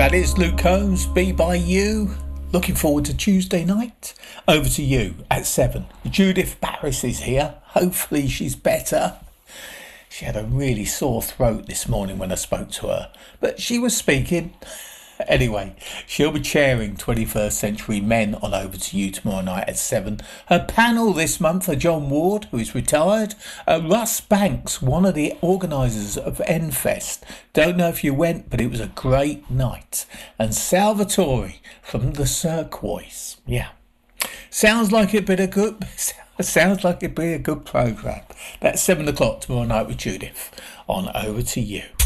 That is Luke Combs, Be By You. Looking forward to Tuesday night. Over to you at 7. Judith Barris is here. Hopefully she's better. She had a really sore throat this morning when I spoke to her, but she was speaking. Anyway, she'll be chairing 21st Century Men on Over to You tomorrow night at 7. Her panel this month are John Ward, who is retired, Russ Banks, one of the organisers of Enfest. Don't know if you went, but it was a great night. And Salvatore from the Cirquoise. Yeah. Sounds like it'd be a good programme. That's 7 o'clock tomorrow night with Judith on Over to You.